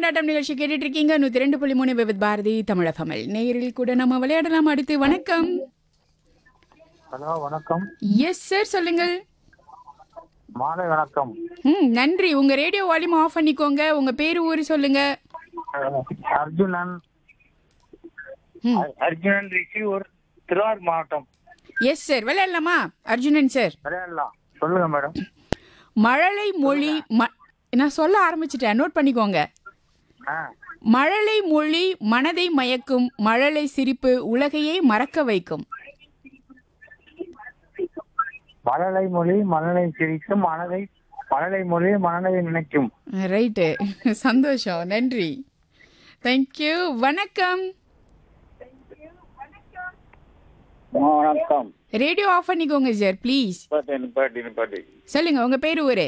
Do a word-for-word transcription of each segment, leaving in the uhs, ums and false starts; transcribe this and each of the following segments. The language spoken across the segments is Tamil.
கொண்டாட்டம் நிகழ்ச்சி கேட்டுட்டு இருக்கீங்க. நூத்தி ரெண்டு புள்ளி மூணு விவித் பாரதி தமிழகமில் நேரில் கூட நம்ம விளையாடலாம். அடுத்து வணக்கம். ஹலோ வணக்கம். எஸ் சார், சொல்லுங்கள். மாலை வணக்கம். ம் நன்றி. உங்க ரேடியோ வால்யூம் ஆஃப் பண்ணிக்கோங்க. உங்க பேரு ஊரு சொல்லுங்க. அஹ், அர்ஜுனன் ம். அ- அர்ஜுனன் ரிஷியூர், திருவாரூர் மாவட்டம். எஸ் சார், விளையாடலாமா? அர்ஜுனன் சார், விளையாடலாம். சொல்லுங்க மேடம். மழலை மொழி ம- நான் சொல்ல ஆரம்பிச்சிட்டேன், நோட் பண்ணிக்கோங்க. ஆ மழலை மொழி மனதை மயக்கும், மழலை சிரிப்பு உலகையே மறக்க வைக்கும். மழலை மொழி மனதை சிரிக்கும், மனதை மழலை மொழி மனதை நினைக்கும். ரைட்டு, சந்தோஷம், நன்றி, தேங்க்யூ. வணக்கம். வணக்கம். ரேடியோ ஆஃப் பண்ணிக்கோங்க சார் ப்ளீஸ். நிப்பாட்டி நிப்பாட்டி நிப்பாட்டி. சொல்லுங்க, உங்க பேரு ஊரு.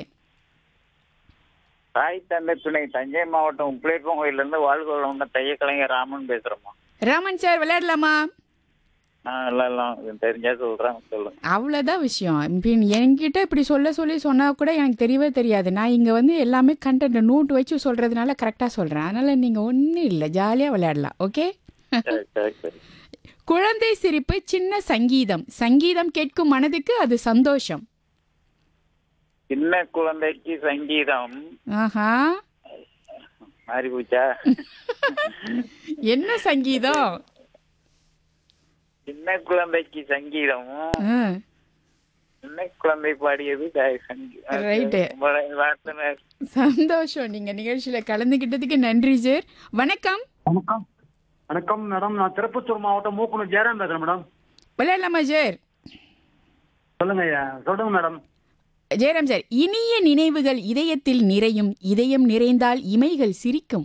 தாய் தந்தை துணை, தஞ்சை மாவட்டம் உப்பிலேப்பம் கோயிலிருந்து வாழ்கோளம் தைய கலைஞர் ராமன் பேசுறோமா. ராமன் சார், விளையாடலாமா? நான் எல்லாம் எல்லாம் தெரிஞ்சா சொல்றேன், சொல்லுங்க. அவ்வளோதான் விஷயம். இப்ப என்கிட்ட இப்படி சொல்ல சொல்லி சொன்னா கூட எனக்கு தெரியவே தெரியாது. நான் இங்க வந்து எல்லாமே கண்டென்ட் நோட் வச்சு சொல்றதுனால கரெக்டா சொல்றேன். அதனால நீங்க ஒன்றும் இல்லை, ஜாலியா விளையாடலாம். ஓகே. சரி சரி சரி. குழந்தை சிரிப்பு சின்ன சங்கீதம், சங்கீதம் கேட்கும் மனதுக்கு அது சந்தோஷம். சின்ன குழந்தைக்கு சங்கீதம் ஆஹா, மாறி போச்சா? என்ன சங்கீதம்? சின்ன குழந்தைக்கு சங்கீதம், ஆ, சின்ன குழந்தை பாடியது க- சங்கீ- Right. பழைய வார்த்தை. சந்தோஷம். நீங்க நிகழ்ச்சியில கலந்துகிட்டதுக்கு நன்றி சார். வணக்கம். வணக்கம். வணக்கம் மேடம். நான் திருப்பத்தூர் மாவட்டம் மூக்குனூர் ஜெயராம் பேசுறேன் மேடம். விளையாடலாமா சார்? சொல்லுங்க ஐயா. சொல்லுங்க மேடம். ஜெயராம் சார், இனிய நினைவுகள் இதயத்தில் நிறையும், இதயம் நிறைந்தால் இமைகள் சிரிக்கும்.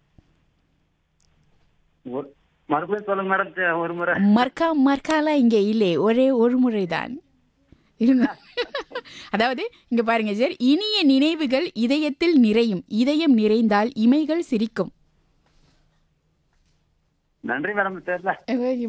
ஒரு- மறுபடியும் சொல்லுங்க மேடம். சே- ஒரு முறை. மர்க்கா மர்க்காலாம் இங்க இல்லை, ஒரே ஒரு முறைதான் இருங்க. அதாவது இங்க பாருங்க சார், இனிய நினைவுகள் இதயத்தில் நிறையும், இதயம் நிறைந்தால் இமைகள் சிரிக்கும். நன்றி மேடம். தெரியல.